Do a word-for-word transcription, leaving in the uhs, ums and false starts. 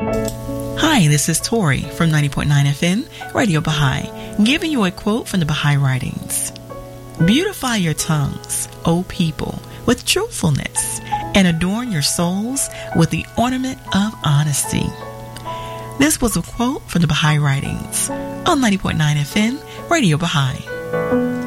Hi, this is Tori from ninety point nine F M, Radio Baha'i, giving you a quote from the Baha'i writings. Beautify your tongues, O people, with truthfulness, and adorn your souls with the ornament of honesty. This was a quote from the Baha'i writings on ninety point nine F M, Radio Baha'i.